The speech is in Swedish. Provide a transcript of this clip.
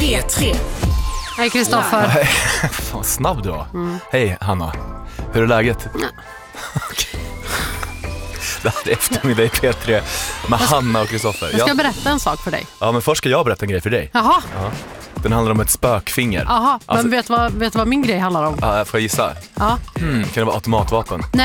P3. Hej Kristoffer. Fan, snabb du var. Hej Hanna, hur är läget? Det här är eftermiddag i P3 med Hanna och Kristoffer. Jag ska berätta en sak för dig. Ja, men först ska jag berätta en grej för dig. Jaha. Ja. Den handlar om ett spökfinger. Jaha, Alltså, men vet du vad min grej handlar om? får jag gissa? Ja. Kan det vara automatvapen? Nej.